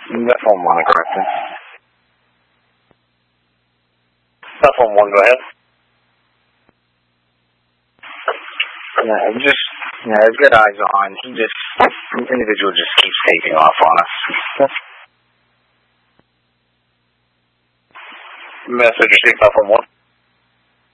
Platform 1, correct. Platform 1, go ahead. Yeah, I've got eyes on. Individual just keeps taking off on us. Message received, Platform 1.